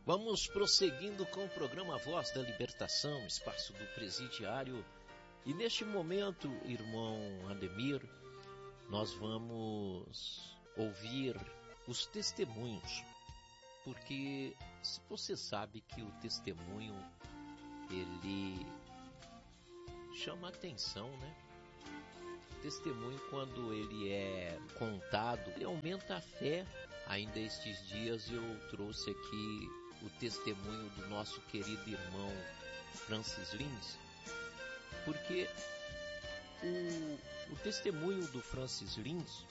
Vamos prosseguindo com o programa Voz da Libertação, espaço do presidiário. E neste momento, irmão Ademir, nós vamos ouvir os testemunhos. Porque você sabe que o testemunho, ele chama atenção, né? O testemunho, quando ele é contado, ele aumenta a fé. Ainda estes dias eu trouxe aqui o testemunho do nosso querido irmão Francis Lins, porque o testemunho do Francis Lins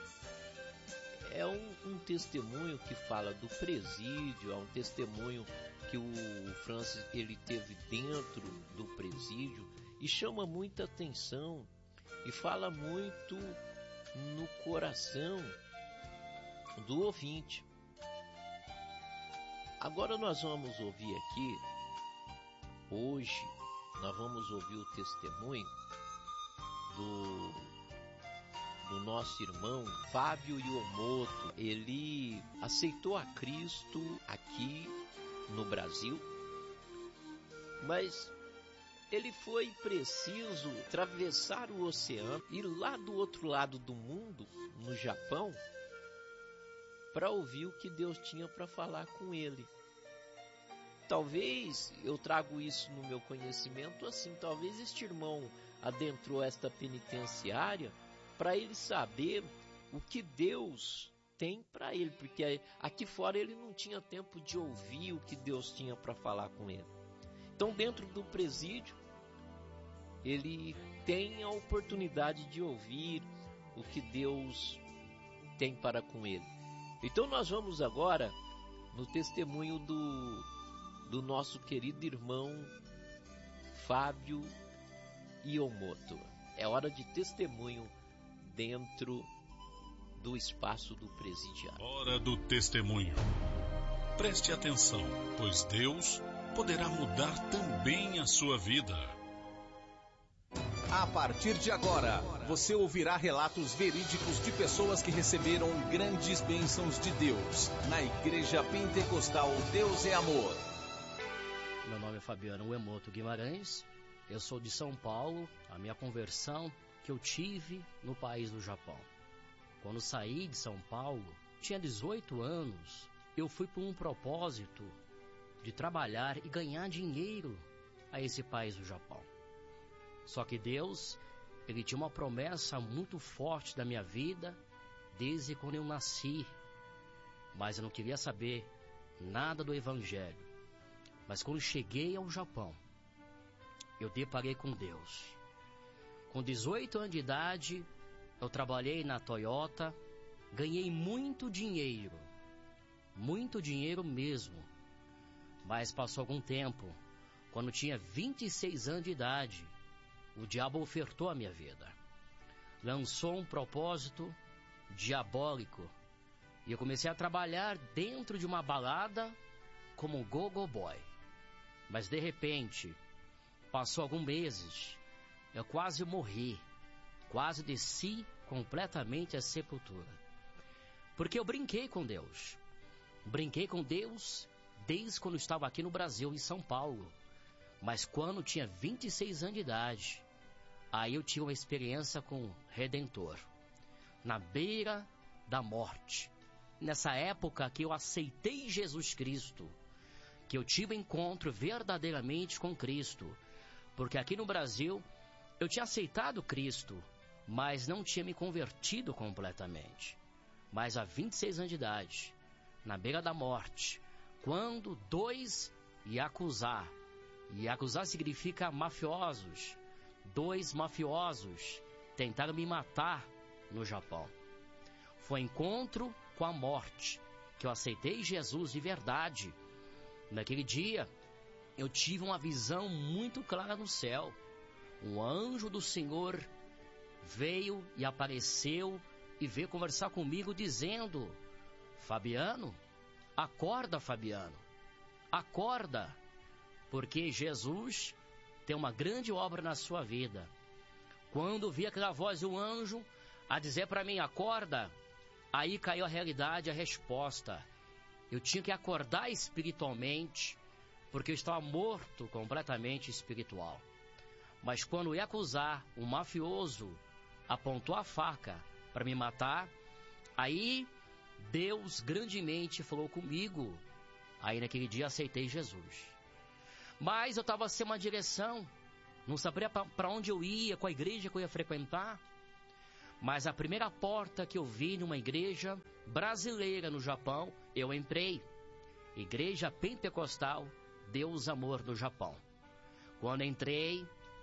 é um testemunho que fala do presídio, é um testemunho que o Francis ele teve dentro do presídio e chama muita atenção e fala muito no coração do ouvinte. Agora nós vamos ouvir aqui, hoje, nós vamos ouvir o testemunho do nosso irmão Fábio Yomoto. Ele aceitou a Cristo aqui no Brasil, mas ele foi preciso atravessar o oceano, ir lá do outro lado do mundo, no Japão, para ouvir o que Deus tinha para falar com ele. Talvez eu trago isso no meu conhecimento assim, talvez este irmão adentrou esta penitenciária para ele saber o que Deus tem para ele, porque aqui fora ele não tinha tempo de ouvir o que Deus tinha para falar com ele. Então, dentro do presídio, ele tem a oportunidade de ouvir o que Deus tem para com ele. Então nós vamos agora no testemunho do nosso querido irmão Fábio Yomoto. É hora de testemunho dentro do espaço do presidiário. Hora do testemunho. Preste atenção, pois Deus poderá mudar também a sua vida. A partir de agora, você ouvirá relatos verídicos de pessoas que receberam grandes bênçãos de Deus na Igreja Pentecostal Deus é Amor. Meu nome é Fabiano Yomoto Guimarães, eu sou de São Paulo. A minha conversão que eu tive no país do Japão. Quando saí de São Paulo, tinha 18 anos, eu fui por um propósito de trabalhar e ganhar dinheiro a esse país do Japão. Só que Deus, Ele tinha uma promessa muito forte da minha vida desde quando eu nasci. Mas eu não queria saber nada do Evangelho. Mas quando cheguei ao Japão, eu deparei com Deus. Com 18 anos de idade, eu trabalhei na Toyota, ganhei muito dinheiro mesmo. Mas passou algum tempo, quando tinha 26 anos de idade, o diabo ofertou a minha vida. Lançou um propósito diabólico e eu comecei a trabalhar dentro de uma balada como go-go boy. Mas de repente, passou alguns meses, eu quase morri, quase desci completamente à sepultura. Porque eu brinquei com Deus desde quando eu estava aqui no Brasil, em São Paulo. Mas quando tinha 26 anos de idade, aí eu tive uma experiência com o Redentor, na beira da morte. Nessa época que eu aceitei Jesus Cristo, que eu tive um encontro verdadeiramente com Cristo. Porque aqui no Brasil, eu tinha aceitado Cristo, mas não tinha me convertido completamente. Mas há 26 anos de idade, na beira da morte, quando dois Yakuza significa mafiosos, dois mafiosos tentaram me matar no Japão. Foi encontro com a morte que eu aceitei Jesus de verdade. Naquele dia, eu tive uma visão muito clara no céu. Um anjo do Senhor veio e apareceu e veio conversar comigo dizendo: Fabiano, acorda, Fabiano, acorda, porque Jesus tem uma grande obra na sua vida. Quando vi aquela voz do anjo a dizer para mim, acorda, aí caiu a realidade, a resposta. eu tinha que acordar espiritualmente, porque eu estava morto completamente espiritual. Mas quando eu ia acusar, o mafioso apontou a faca para me matar, aí Deus grandemente falou comigo. Aí naquele dia aceitei Jesus. Mas eu estava sem uma direção, não sabia para onde eu ia, qual igreja que eu ia frequentar. Mas a primeira porta que eu vi numa igreja brasileira no Japão, eu entrei. Igreja Pentecostal Deus Amor no Japão. Quando entrei,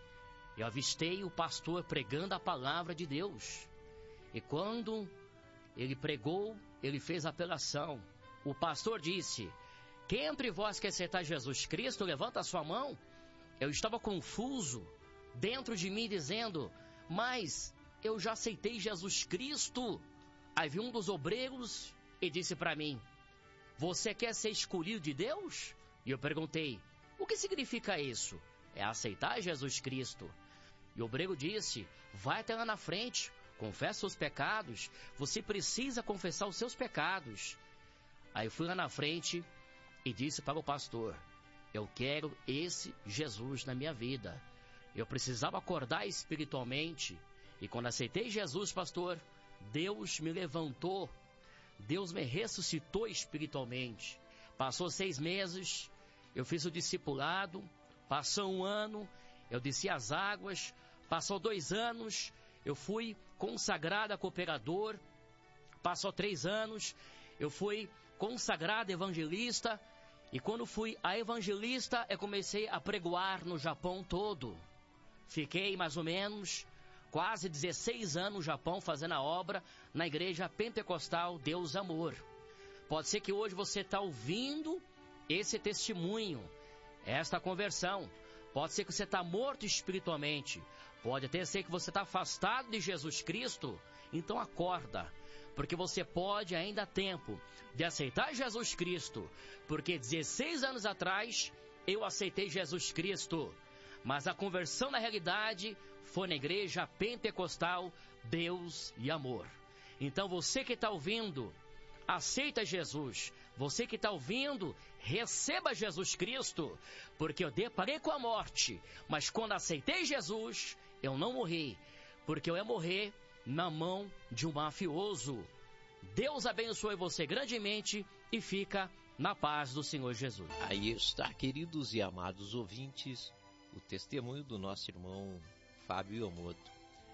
eu avistei o pastor pregando a palavra de Deus. E quando ele pregou, ele fez a apelação. O pastor disse: quem entre vós quer aceitar Jesus Cristo, levanta a sua mão. Eu estava confuso dentro de mim, dizendo: mas eu já aceitei Jesus Cristo. Aí veio um dos obreiros e disse para mim: você quer ser escolhido de Deus? E eu perguntei: o que significa isso? É aceitar Jesus Cristo. E o obreiro disse: vai até lá na frente, confessa os pecados, você precisa confessar os seus pecados. Aí eu fui lá na frente e disse para o pastor: eu quero esse Jesus na minha vida. Eu precisava acordar espiritualmente. E quando aceitei Jesus, pastor, Deus me levantou. Deus me ressuscitou espiritualmente. Passou 6 meses, eu fiz o discipulado. Passou 1 ano, eu desci as águas. Passou 2 anos, eu fui consagrado a cooperador. Passou 3 anos, eu fui consagrado evangelista. E quando fui a evangelista, eu comecei a pregoar no Japão todo. Fiquei mais ou menos quase 16 anos no Japão fazendo a obra na igreja pentecostal Deus Amor. Pode ser que hoje você está ouvindo esse testemunho, esta conversão. Pode ser que você está morto espiritualmente. Pode até ser que você está afastado de Jesus Cristo. Então acorda, porque você pode ainda há tempo de aceitar Jesus Cristo. Porque 16 anos atrás eu aceitei Jesus Cristo. Mas a conversão na realidade foi na igreja pentecostal Deus e Amor. Então você que está ouvindo, aceita Jesus. Você que está ouvindo, receba Jesus Cristo. Porque eu deparei com a morte, mas quando aceitei Jesus, eu não morri. Porque eu ia morrer na mão de um mafioso. Deus abençoe você grandemente e fica na paz do Senhor Jesus. Aí está, queridos e amados ouvintes, o testemunho do nosso irmão Fábio Yomoto.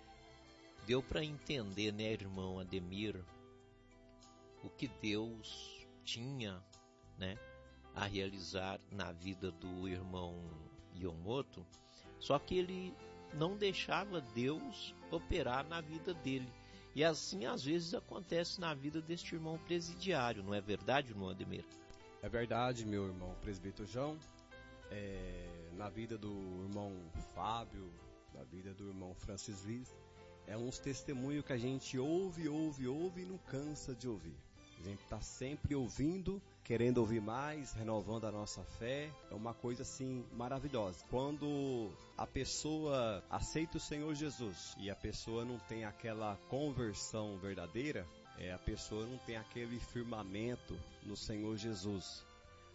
Deu para entender, né, irmão Ademir, o que Deus tinha, né, a realizar na vida do irmão Yomoto, só que ele não deixava Deus operar na vida dele. E assim, às vezes, acontece na vida deste irmão presidiário, não é verdade, irmão Ademir? É verdade, meu irmão presbítero João. Na vida do irmão Fábio, na vida do irmão Francis Luiz, é uns testemunhos que a gente ouve e não cansa de ouvir. A gente está sempre ouvindo, querendo ouvir mais, renovando a nossa fé. É uma coisa assim maravilhosa. Quando a pessoa aceita o Senhor Jesus e a pessoa não tem aquela conversão verdadeira, a pessoa não tem aquele firmamento no Senhor Jesus.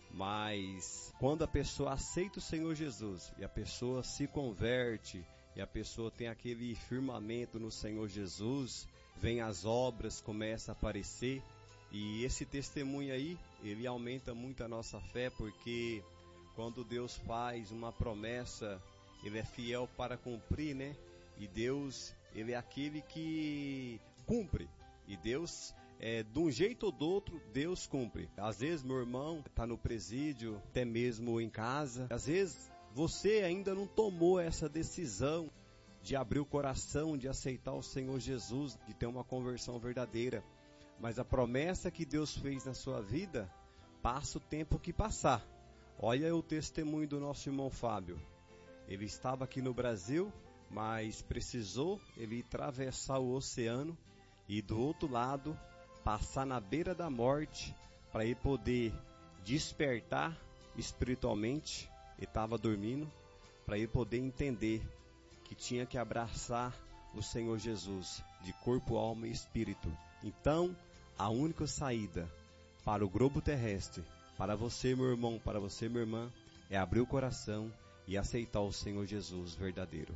Mas quando a pessoa aceita o Senhor Jesus e a pessoa se converte e a pessoa tem aquele firmamento no Senhor Jesus, vem as obras, começa a aparecer. E esse testemunho aí, ele aumenta muito a nossa fé, porque quando Deus faz uma promessa, Ele é fiel para cumprir, né? E Deus, Ele é aquele que cumpre. E Deus, de um jeito ou do outro, Deus cumpre. Às vezes, meu irmão está no presídio, até mesmo em casa. Às vezes, você ainda não tomou essa decisão de abrir o coração, de aceitar o Senhor Jesus, de ter uma conversão verdadeira. Mas a promessa que Deus fez na sua vida, passa o tempo que passar. Olha o testemunho do nosso irmão Fábio. Ele estava aqui no Brasil, mas precisou ele atravessar o oceano e do outro lado, passar na beira da morte, para ele poder despertar espiritualmente. Ele estava dormindo, para ele poder entender que tinha que abraçar o Senhor Jesus, de corpo, alma e espírito. Então, a única saída para o globo terrestre, para você, meu irmão, para você, minha irmã, é abrir o coração e aceitar o Senhor Jesus verdadeiro.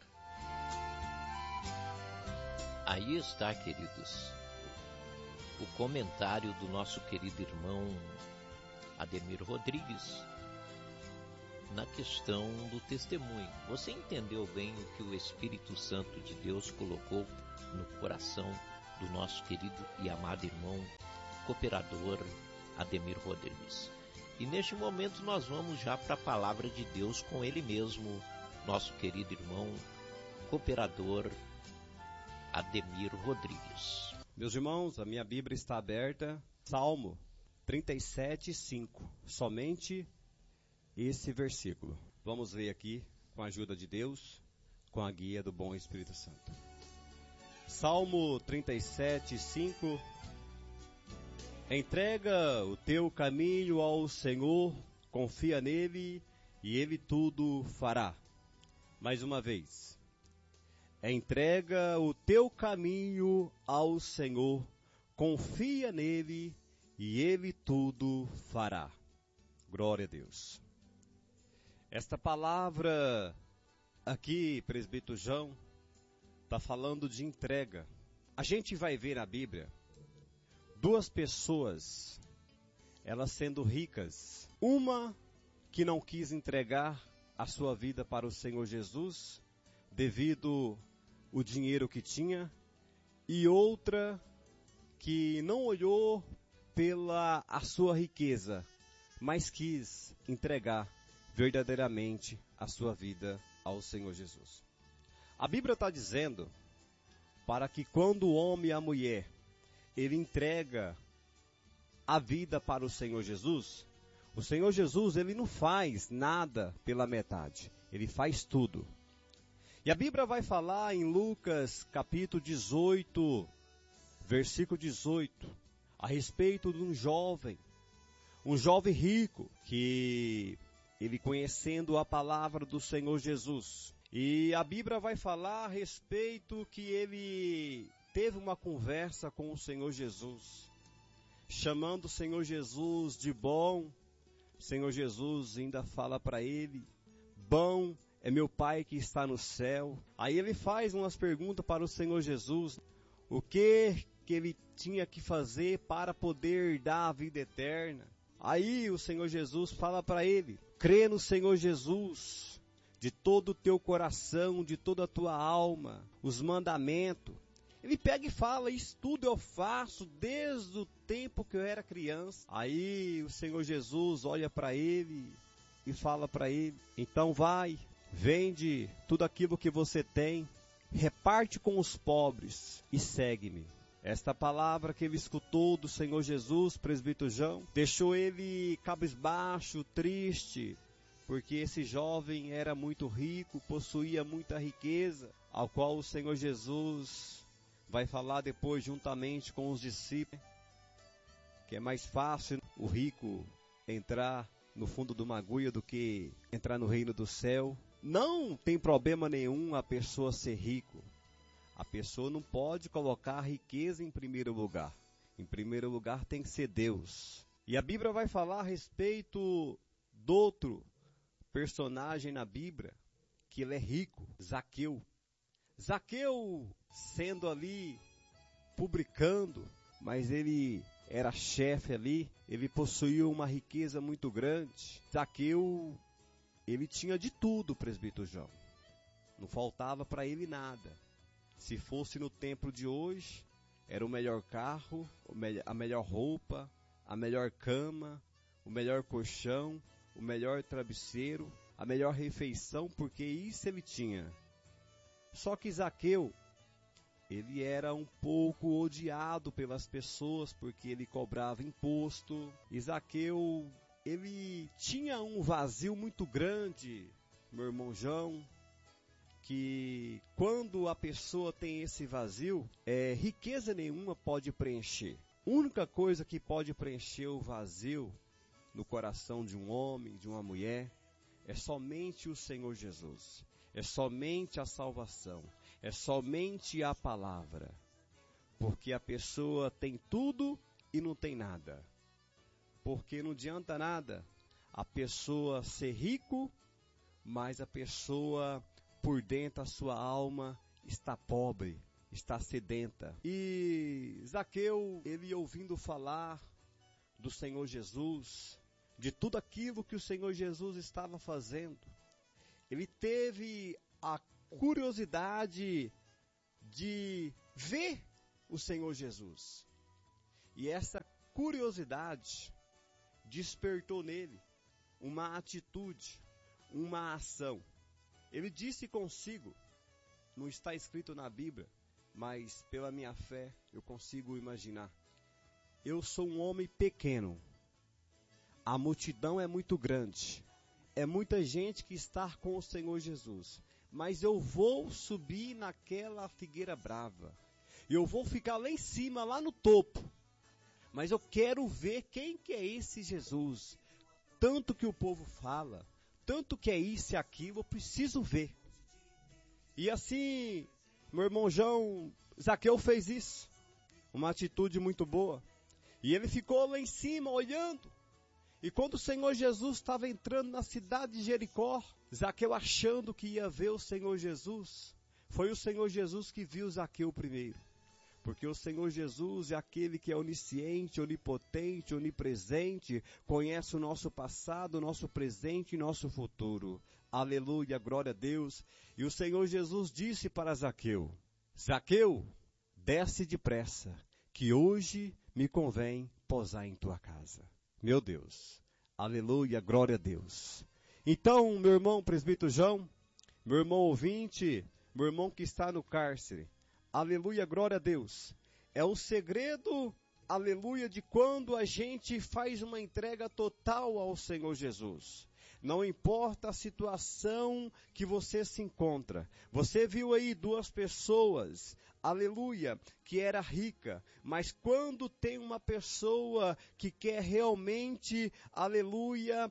Aí está, queridos, o comentário do nosso querido irmão Ademir Rodrigues na questão do testemunho. Você entendeu bem o que o Espírito Santo de Deus colocou no coração do nosso querido e amado irmão cooperador Ademir Rodrigues. E neste momento nós vamos já para a palavra de Deus com ele mesmo, nosso querido irmão cooperador Ademir Rodrigues. Meus irmãos, a minha Bíblia está aberta, Salmo 37:5, somente esse versículo. Vamos ler aqui com a ajuda de Deus, com a guia do bom Espírito Santo. Salmo 37:5. Entrega o teu caminho ao Senhor, confia nele e ele tudo fará. Mais uma vez. Entrega o teu caminho ao Senhor, confia nele e ele tudo fará. Glória a Deus. Esta palavra aqui, presbítero João, está falando de entrega. A gente vai ver na Bíblia duas pessoas, elas sendo ricas. Uma que não quis entregar a sua vida para o Senhor Jesus, devido ao dinheiro que tinha, e outra que não olhou pela a sua riqueza, mas quis entregar verdadeiramente a sua vida ao Senhor Jesus. A Bíblia está dizendo para que quando o homem e a mulher ele entrega a vida para o Senhor Jesus ele não faz nada pela metade, ele faz tudo. E a Bíblia vai falar em Lucas capítulo 18, versículo 18, a respeito de um jovem rico, que ele conhecendo a palavra do Senhor Jesus. E a Bíblia vai falar a respeito que ele teve uma conversa com o Senhor Jesus, chamando o Senhor Jesus de bom. O Senhor Jesus ainda fala para ele, bom é meu Pai que está no céu. Aí ele faz umas perguntas para o Senhor Jesus, o que ele tinha que fazer para poder dar a vida eterna. Aí o Senhor Jesus fala para ele, crê no Senhor Jesus de todo o teu coração, de toda a tua alma, os mandamentos. Ele pega e fala, isso tudo eu faço desde o tempo que eu era criança. Aí o Senhor Jesus olha para ele e fala para ele, então vai, vende tudo aquilo que você tem, reparte com os pobres e segue-me. Esta palavra que ele escutou do Senhor Jesus, presbítero João, deixou ele cabisbaixo, triste, porque esse jovem era muito rico, possuía muita riqueza, ao qual o Senhor Jesus vai falar depois juntamente com os discípulos, que é mais fácil o rico entrar no fundo de uma agulha do que entrar no reino do céu. Não tem problema nenhum a pessoa ser rico. A pessoa não pode colocar a riqueza em primeiro lugar. Em primeiro lugar tem que ser Deus. E a Bíblia vai falar a respeito do outro personagem na Bíblia, que ele é rico, Zaqueu. Zaqueu, sendo ali publicando, mas ele era chefe ali, ele possuía uma riqueza muito grande. Zaqueu, ele tinha de tudo, presbítero João. Não faltava para ele nada. Se fosse no tempo de hoje, era o melhor carro, a melhor roupa, a melhor cama, o melhor colchão, o melhor travesseiro, a melhor refeição, porque isso ele tinha. Só que Zaqueu, ele era um pouco odiado pelas pessoas, porque ele cobrava imposto. E Zaqueu, ele tinha um vazio muito grande, meu irmão João, que quando a pessoa tem esse vazio, riqueza nenhuma pode preencher. A única coisa que pode preencher o vazio no coração de um homem, de uma mulher, é somente o Senhor Jesus. É somente a salvação. É somente a palavra. Porque a pessoa tem tudo e não tem nada. Porque não adianta nada a pessoa ser rico, mas a pessoa, por dentro, a sua alma está pobre, está sedenta. E Zaqueu, ele ouvindo falar do Senhor Jesus, de tudo aquilo que o Senhor Jesus estava fazendo, ele teve a curiosidade de ver o Senhor Jesus. E essa curiosidade despertou nele uma atitude, uma ação. Ele disse consigo, não está escrito na Bíblia, mas pela minha fé eu consigo imaginar. Eu sou um homem pequeno, a multidão é muito grande, é muita gente que está com o Senhor Jesus, mas eu vou subir naquela figueira brava, eu vou ficar lá em cima, lá no topo, mas eu quero ver quem que é esse Jesus. Tanto que o povo fala, tanto que é isso e aquilo, eu preciso ver. E assim, meu irmão João, Zaqueu fez isso, uma atitude muito boa. E ele ficou lá em cima olhando. E quando o Senhor Jesus estava entrando na cidade de Jericó, Zaqueu achando que ia ver o Senhor Jesus, foi o Senhor Jesus que viu Zaqueu primeiro. Porque o Senhor Jesus é aquele que é onisciente, onipotente, onipresente, conhece o nosso passado, o nosso presente e nosso futuro. Aleluia, glória a Deus. E o Senhor Jesus disse para Zaqueu, Zaqueu, desce depressa, que hoje me convém posar em tua casa. Meu Deus, aleluia, glória a Deus. Então, meu irmão presbítero João, meu irmão ouvinte, meu irmão que está no cárcere, aleluia, glória a Deus. É o segredo, aleluia, de quando a gente faz uma entrega total ao Senhor Jesus. Não importa a situação que você se encontra. Você viu aí duas pessoas, aleluia, que era rica. Mas quando tem uma pessoa que quer realmente, aleluia,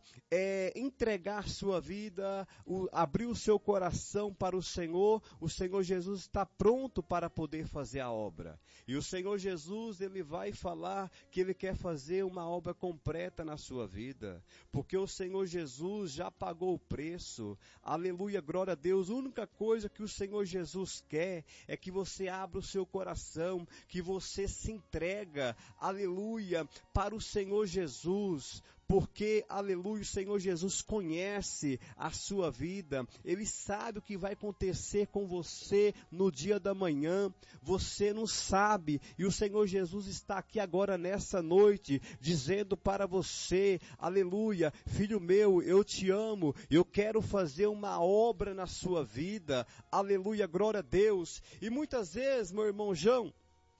entregar sua vida, abrir o seu coração para o Senhor Jesus está pronto para poder fazer a obra. E o Senhor Jesus, ele vai falar que ele quer fazer uma obra completa na sua vida. Porque o Senhor Jesus já pagou o preço, aleluia, glória a Deus. A única coisa que o Senhor Jesus quer é que você abra o seu coração, que você se entrega, aleluia, para o Senhor Jesus, porque, aleluia, o Senhor Jesus conhece a sua vida, Ele sabe o que vai acontecer com você no dia da manhã, você não sabe, e o Senhor Jesus está aqui agora nessa noite, dizendo para você, aleluia, filho meu, eu te amo, eu quero fazer uma obra na sua vida, aleluia, glória a Deus. E muitas vezes, meu irmão João,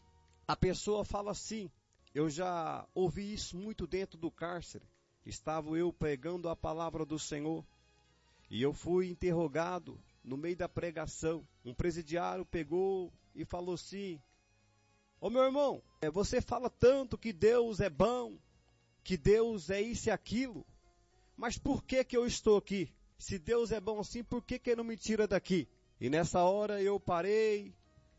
a pessoa fala assim, eu já ouvi isso muito dentro do cárcere. Estava eu pregando a palavra do Senhor e eu fui interrogado no meio da pregação. Um presidiário pegou e falou assim, ô meu irmão, você fala tanto que Deus é bom, que Deus é isso e aquilo, mas por que eu estou aqui? Se Deus é bom assim, por que Ele não me tira daqui? E nessa hora eu parei,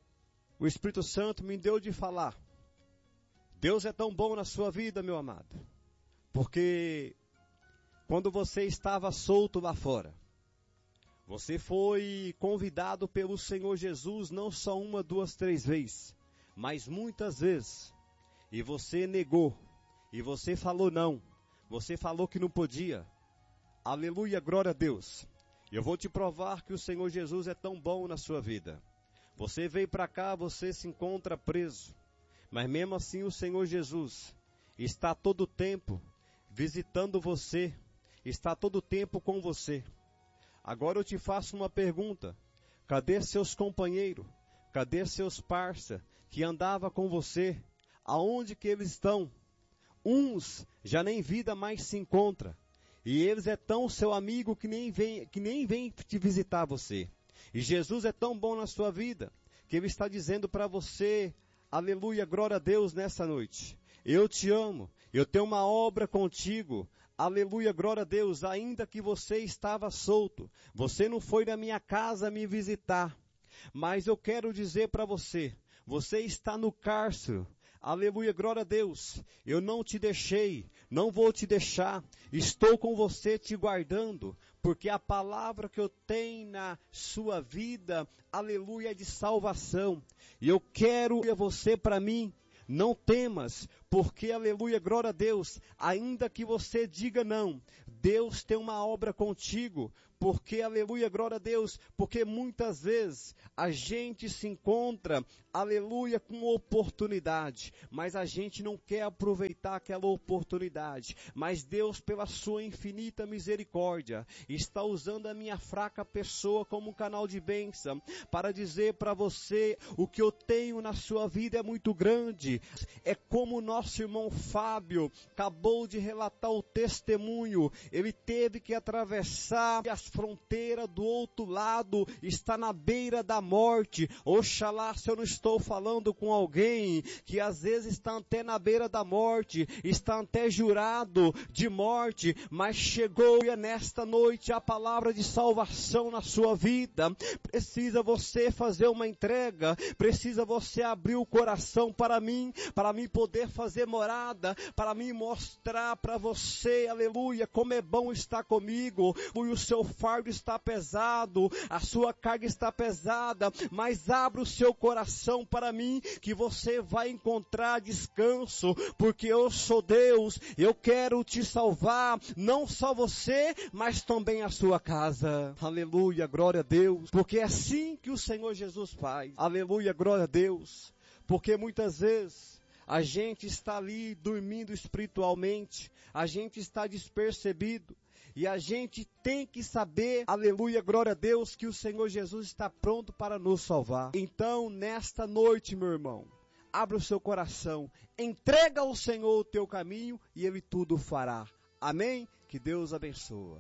o Espírito Santo me deu de falar, Deus é tão bom na sua vida, meu amado. Porque quando você estava solto lá fora, você foi convidado pelo Senhor Jesus não só uma, duas, três vezes, mas muitas vezes. E você negou, e você falou não, você falou que não podia. Aleluia, glória a Deus. Eu vou te provar que o Senhor Jesus é tão bom na sua vida. Você veio para cá, você se encontra preso, mas mesmo assim o Senhor Jesus está todo o tempo visitando você, está todo o tempo com você. Agora eu te faço uma pergunta, cadê seus companheiros, cadê seus parça que andava com você, aonde que eles estão? Uns já nem vida mais se encontra, e eles é tão seu amigo que nem vem te visitar você. E Jesus é tão bom na sua vida, que Ele está dizendo para você, aleluia, glória a Deus nessa noite. Eu te amo, eu tenho uma obra contigo, aleluia, glória a Deus, ainda que você estava solto, você não foi na minha casa me visitar, mas eu quero dizer para você, você está no cárcere, aleluia, glória a Deus, eu não te deixei, não vou te deixar, estou com você te guardando, porque a palavra que eu tenho na sua vida, aleluia, é de salvação. E eu quero você para mim. Não temas, porque, aleluia, glória a Deus, ainda que você diga não, Deus tem uma obra contigo, porque, aleluia, glória a Deus, porque muitas vezes a gente se encontra, aleluia, com oportunidade, mas a gente não quer aproveitar aquela oportunidade, mas Deus, pela sua infinita misericórdia, está usando a minha fraca pessoa como um canal de bênção, para dizer para você, o que eu tenho na sua vida é muito grande. É como o nosso irmão Fábio acabou de relatar o testemunho. Ele teve que atravessar as fronteiras do outro lado, está na beira da morte. Oxalá se eu não estou falando com alguém que às vezes está até na beira da morte, está até jurado de morte, mas chegou nesta noite a palavra de salvação na sua vida. Precisa você fazer uma entrega, precisa você abrir o coração para mim poder fazer morada, para mim mostrar para você, aleluia, como é bom estar comigo, e o seu fardo está pesado, a sua carga está pesada, mas abra o seu coração para mim, que você vai encontrar descanso, porque eu sou Deus, eu quero te salvar, não só você, mas também a sua casa. Aleluia, glória a Deus, porque é assim que o Senhor Jesus faz. Aleluia, glória a Deus, porque muitas vezes a gente está ali dormindo espiritualmente, a gente está despercebido, e a gente tem que saber, aleluia, glória a Deus, que o Senhor Jesus está pronto para nos salvar. Então, nesta noite, meu irmão, abra o seu coração, entrega ao Senhor o teu caminho, e Ele tudo fará. Amém? Que Deus abençoe.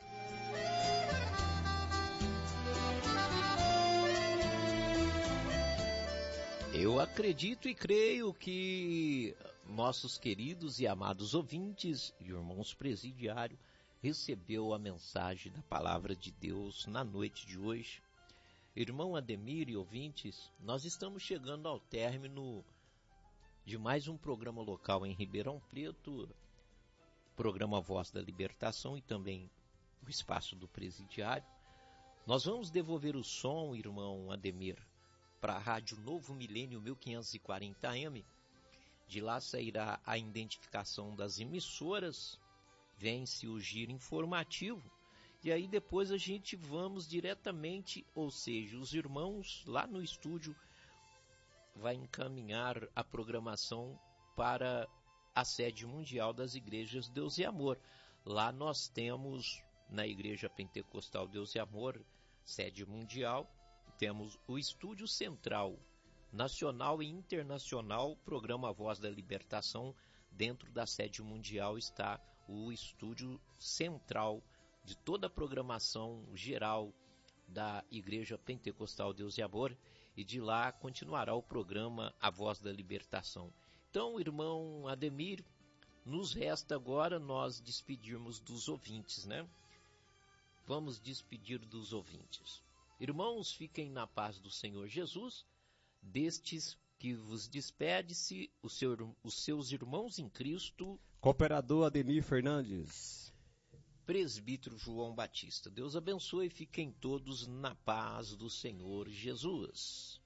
Eu acredito e creio que nossos queridos e amados ouvintes e irmãos presidiários recebeu a mensagem da palavra de Deus na noite de hoje. Irmão Ademir e ouvintes, nós estamos chegando ao término de mais um programa local em Ribeirão Preto, programa Voz da Libertação e também o Espaço do Presidiário. Nós vamos devolver o som, irmão Ademir, para a Rádio Novo Milênio 1540 AM. De lá sairá a identificação das emissoras, vence o giro informativo, e aí depois a gente vamos diretamente, ou seja, os irmãos lá no estúdio vai encaminhar a programação para a sede mundial das igrejas Deus e Amor. Lá nós temos, na Igreja Pentecostal Deus e Amor, sede mundial, temos o Estúdio Central, nacional e internacional, programa Voz da Libertação. Dentro da sede mundial está o Estúdio Central de toda a programação geral da Igreja Pentecostal Deus e Amor, e de lá continuará o programa A Voz da Libertação. Então, irmão Ademir, nos resta agora nós despedirmos dos ouvintes, né? Vamos despedir dos ouvintes. Irmãos, fiquem na paz do Senhor Jesus. Destes que vos despede-se os seus irmãos em Cristo, Cooperador Ademir Fernandes, Presbítero João Batista. Deus abençoe e fiquem todos na paz do Senhor Jesus.